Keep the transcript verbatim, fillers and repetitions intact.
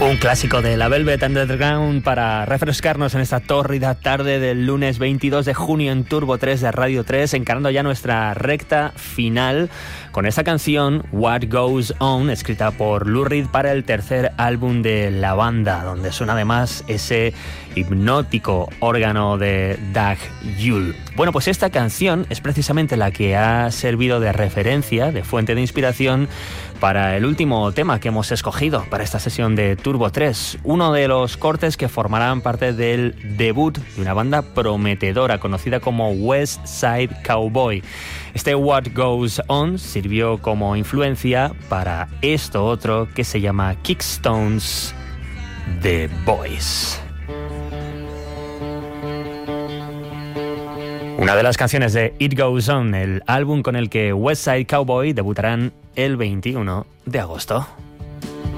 Un clásico de la Velvet Underground para refrescarnos en esta tórrida tarde del lunes veintidós de junio en Turbo tres de Radio tres, encarando ya nuestra recta final con esta canción What Goes On, escrita por Lou Reed para el tercer álbum de la banda, donde suena además ese hipnótico órgano de Doug Yule. Bueno, pues esta canción es precisamente la que ha servido de referencia, de fuente de inspiración para el último tema que hemos escogido para esta sesión de Turbo tres, uno de los cortes que formarán parte del debut de una banda prometedora conocida como West Side Cowboy. Este What Goes On sirvió como influencia para esto otro que se llama Kickstones The Boys. Una de las canciones de It Goes On, el álbum con el que West Side Cowboy debutarán el veintiuno de agosto.